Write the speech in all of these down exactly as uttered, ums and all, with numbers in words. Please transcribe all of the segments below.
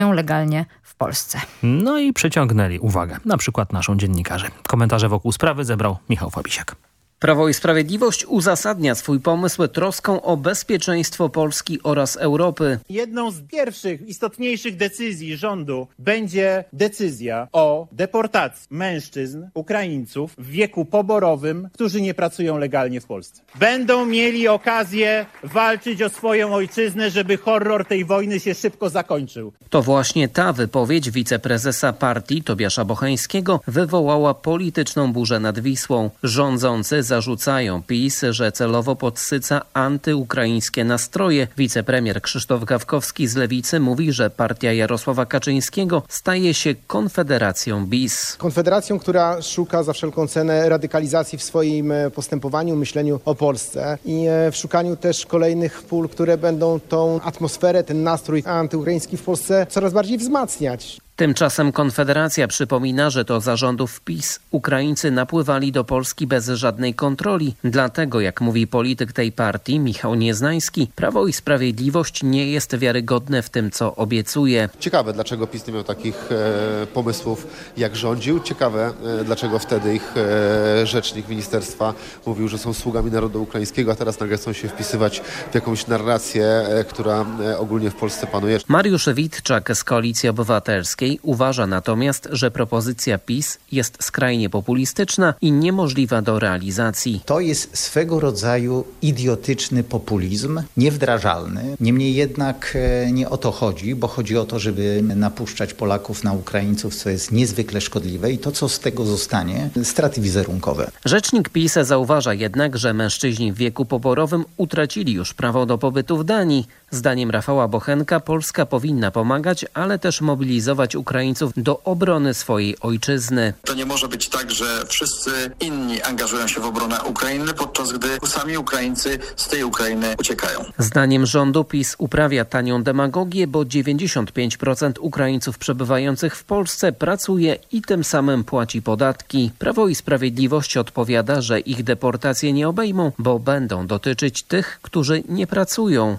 legalnie w Polsce. No i przyciągnęli uwagę, na przykład naszą dziennikarzy. Komentarze wokół sprawy zebrał Michał Fabisiak. Prawo i Sprawiedliwość uzasadnia swój pomysł troską o bezpieczeństwo Polski oraz Europy. Jedną z pierwszych, istotniejszych decyzji rządu będzie decyzja o deportacji mężczyzn, Ukraińców w wieku poborowym, którzy nie pracują legalnie w Polsce. Będą mieli okazję walczyć o swoją ojczyznę, żeby horror tej wojny się szybko zakończył. To właśnie ta wypowiedź wiceprezesa partii Tobiasza Bocheńskiego wywołała polityczną burzę nad Wisłą. Rządzący zarzucają PiS, że celowo podsyca antyukraińskie nastroje. Wicepremier Krzysztof Gawkowski z Lewicy mówi, że partia Jarosława Kaczyńskiego staje się konfederacją bis. Konfederacją, która szuka za wszelką cenę radykalizacji w swoim postępowaniu, myśleniu o Polsce i w szukaniu też kolejnych pól, które będą tą atmosferę, ten nastrój antyukraiński w Polsce coraz bardziej wzmacniać. Tymczasem Konfederacja przypomina, że to za rządów PiS Ukraińcy napływali do Polski bez żadnej kontroli. Dlatego, jak mówi polityk tej partii Michał Nieznański, Prawo i Sprawiedliwość nie jest wiarygodne w tym, co obiecuje. Ciekawe, dlaczego PiS nie miał takich e, pomysłów, jak rządził. Ciekawe, e, dlaczego wtedy ich e, rzecznik ministerstwa mówił, że są sługami narodu ukraińskiego, a teraz nagle chcą się wpisywać w jakąś narrację, e, która e, ogólnie w Polsce panuje. Mariusz Witczak z Koalicji Obywatelskiej uważa natomiast, że propozycja PiS jest skrajnie populistyczna i niemożliwa do realizacji. To jest swego rodzaju idiotyczny populizm, niewdrażalny. Niemniej jednak nie o to chodzi, bo chodzi o to, żeby napuszczać Polaków na Ukraińców, co jest niezwykle szkodliwe i to, co z tego zostanie, straty wizerunkowe. Rzecznik PiS zauważa jednak, że mężczyźni w wieku poborowym utracili już prawo do pobytu w Danii. Zdaniem Rafała Bochenka Polska powinna pomagać, ale też mobilizować Ukraińców do obrony swojej ojczyzny. To nie może być tak, że wszyscy inni angażują się w obronę Ukrainy, podczas gdy sami Ukraińcy z tej Ukrainy uciekają. Zdaniem rządu PiS uprawia tanią demagogię, bo dziewięćdziesiąt pięć procent Ukraińców przebywających w Polsce pracuje i tym samym płaci podatki. Prawo i Sprawiedliwość odpowiada, że ich deportacje nie obejmą, bo będą dotyczyć tych, którzy nie pracują.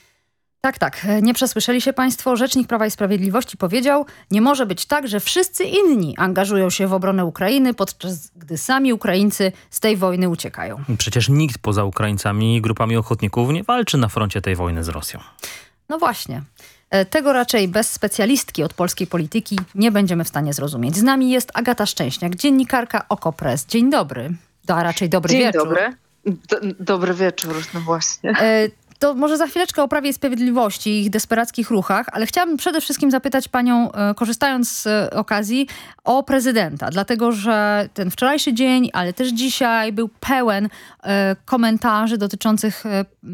Tak, tak. Nie przesłyszeli się państwo. Rzecznik Prawa i Sprawiedliwości powiedział, nie może być tak, że wszyscy inni angażują się w obronę Ukrainy, podczas gdy sami Ukraińcy z tej wojny uciekają. Przecież nikt poza Ukraińcami i grupami ochotników nie walczy na froncie tej wojny z Rosją. No właśnie. Tego raczej bez specjalistki od polskiej polityki nie będziemy w stanie zrozumieć. Z nami jest Agata Szczęśniak, dziennikarka OKO.press. Dzień dobry. A raczej dobry Dzień wieczór. dobry. Do, dobry wieczór, no właśnie. E, To może za chwileczkę o Prawie i Sprawiedliwości i ich desperackich ruchach, ale chciałabym przede wszystkim zapytać panią, korzystając z okazji, o prezydenta. Dlatego, że ten wczorajszy dzień, ale też dzisiaj był pełen komentarzy dotyczących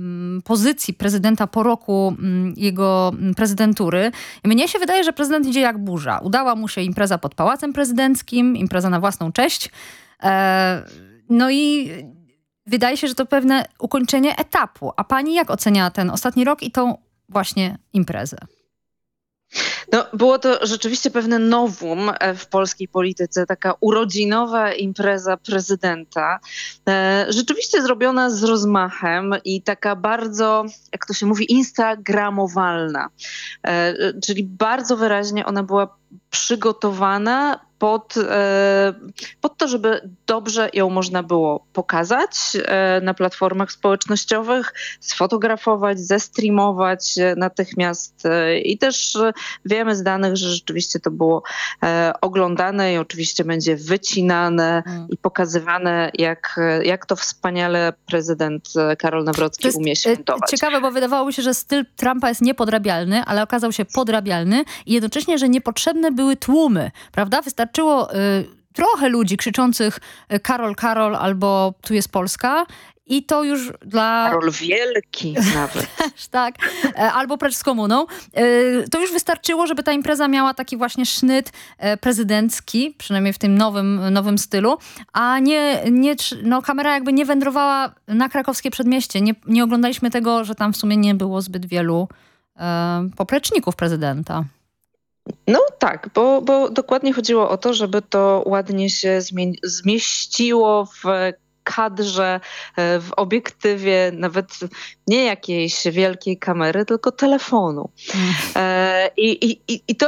pozycji prezydenta po roku jego prezydentury. I mnie się wydaje, że prezydent idzie jak burza. Udała mu się impreza pod Pałacem Prezydenckim, impreza na własną cześć. No i wydaje się, że to pewne ukończenie etapu. A pani jak ocenia ten ostatni rok i tą właśnie imprezę? No, było to rzeczywiście pewne novum w polskiej polityce, taka urodzinowa impreza prezydenta. Rzeczywiście zrobiona z rozmachem i taka bardzo, jak to się mówi, instagramowalna. Czyli bardzo wyraźnie ona była przygotowana pod, pod to, żeby dobrze ją można było pokazać na platformach społecznościowych, sfotografować, zestreamować natychmiast i też wiemy z danych, że rzeczywiście to było oglądane i oczywiście będzie wycinane hmm. i pokazywane, jak, jak to wspaniale prezydent Karol Nawrocki umie świętować. Ciekawe, bo wydawało mi się, że styl Trumpa jest niepodrabialny, ale okazał się podrabialny i jednocześnie, że niepotrzebne były tłumy, prawda? Wystarczyło y, trochę ludzi krzyczących Karol, Karol albo tu jest Polska i to już dla... Karol Wielki nawet. Tak, albo precz z komuną. To już wystarczyło, żeby ta impreza miała taki właśnie sznyt prezydencki, przynajmniej w tym nowym, nowym stylu, a nie, nie no, kamera jakby nie wędrowała na krakowskie przedmieście. Nie, nie oglądaliśmy tego, że tam w sumie nie było zbyt wielu e, popleczników prezydenta. No tak, bo, bo dokładnie chodziło o to, żeby to ładnie się zmie- zmieściło w kadrze, w obiektywie, nawet nie jakiejś wielkiej kamery, tylko telefonu. I, i, i to